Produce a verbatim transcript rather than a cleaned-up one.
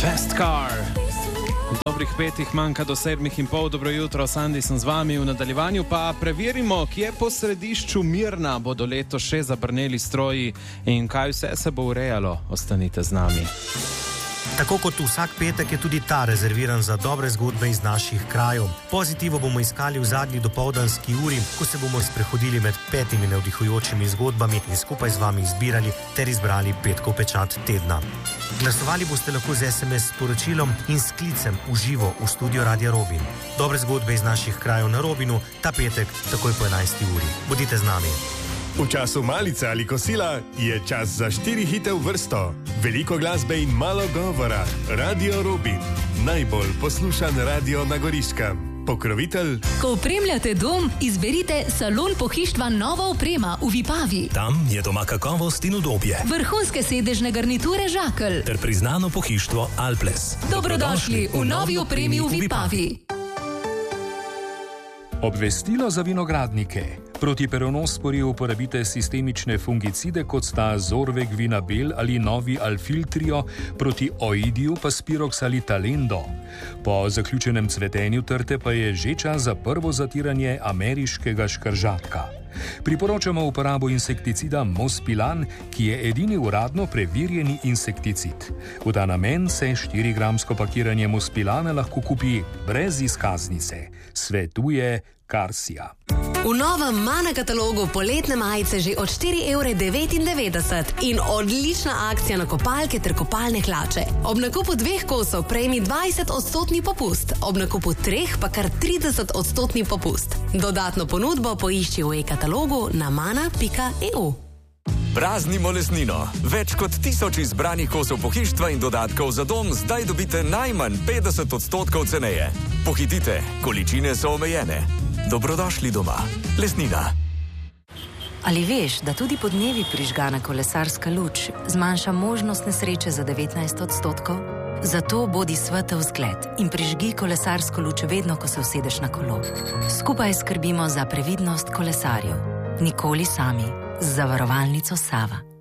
Fast Car. Dobrih petih manjka do sedmih in pol. Dobro jutro, Sandi sem z vami. V nadaljevanju pa preverimo, kje po središču Mirna bodo letos še zabrneli stroji in kaj vse se bo urejalo. Ostanite z nami. Tako kot vsak petek je tudi ta rezerviran za dobre zgodbe iz naših krajev. Pozitivo bomo iskali v zadnji dopoldanski uri, ko se bomo sprehodili med petimi navdihujočimi zgodbami in skupaj z vami izbirali ter izbrali petkov pečat tedna. Glasovali boste lahko z es em es sporočilom in s klicem v živo v studio Radia Robin. Dobre zgodbe iz naših krajev na Robinu ta petek takoj po enajsti uri. Bodite z nami. V času malice ali kosila je čas za štiri hite v vrsto. Veliko glasbe in malo govora. Radio Robin. Najbolj poslušan radio na Goriškem. Pokrovitelj. Ko opremljate dom, izberite Salon pohištva Nova oprema v Vipavi. Tam je doma kakovost in udobje. Vrhunske sedežne garniture Žakelj. Ter priznano pohištvo Alples. Dobrodošli v novi opremi v Vipavi. Obvestilo za vinogradnike. Proti peronospori uporabite sistemične fungicide, kot sta Zorvek Vinabel ali novi Alfiltrio, proti oidiju pa Spirox ali Talendo. Po zaključenem cvetenju trte pa je že čas za prvo zatiranje ameriškega škržatka. Priporočamo uporabo insekticida Mospilan, ki je edini uradno preverjeni insekticid. V ta namen se štirigramsko pakiranje Mospilana lahko kupi brez izkaznice. Svetuje Karsija. V novem Mana katalogu poletne majice že od štiri evre devetindevetdeset in odlična akcija na kopalke ter kopalne hlače. Ob nakupu dveh kosov prejmi dvajset odstotni popust, ob nakupu treh pa kar trideset odstotni popust. Dodatno ponudbo poišči v e-katalogu na mana pika e u. Praznimo lesnino. Več kot tisoč izbranih kosov pohištva in dodatkov za dom zdaj dobite najmanj petdeset odstotkov ceneje. Pohitite, količine so omejene. Dobrodošli doma. Lesnina. Ali veš, da tudi podnevi prižgana kolesarska luč zmanjša možnost nesreče za devetnajst odstotkov? Zato bodi svetel zgled in prižgi kolesarsko luč vedno, ko se usedeš na kolo. Skupaj skrbimo za previdnost kolesarjev. Nikoli sami. Z zavarovalnico Sava.